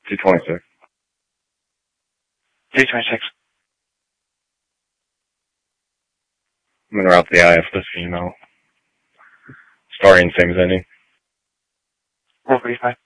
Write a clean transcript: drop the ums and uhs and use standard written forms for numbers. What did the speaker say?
226. 226. I'm gonna route the IF this female. Starting same as ending. 435.